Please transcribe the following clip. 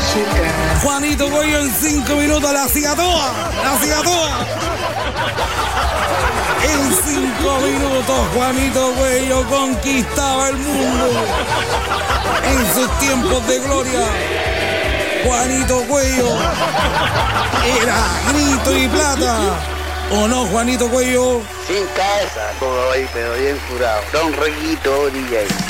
Juanito Cuello en 5 minutos la hacía toda. En 5 minutos Juanito Cuello conquistaba el mundo. En sus tiempos de gloria, Juanito Cuello era grito y plata. ¿O no, Juanito Cuello? Sin cabeza, todo ahí, pero bien curado. Don Reguito DJ.